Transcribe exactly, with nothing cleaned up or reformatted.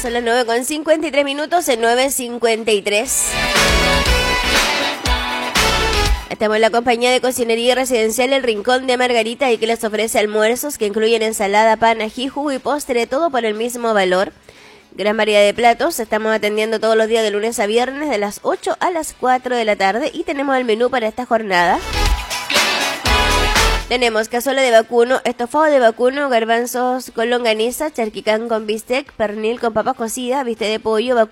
Son las nueve con cincuenta y tres minutos, en nueve cincuenta y tres. Estamos en la compañía de Cocinería Residencial El Rincón de Margarita y que les ofrece almuerzos que incluyen ensalada, pan, ají, jugo y postre, todo por el mismo valor. Gran variedad de platos. Estamos atendiendo todos los días de lunes a viernes de las ocho a las cuatro de la tarde y tenemos el menú para esta jornada. Tenemos cazuela de vacuno, estofado de vacuno, garbanzos con longaniza, charquicán con bistec, pernil con papas cocidas, bistec de pollo, vacuno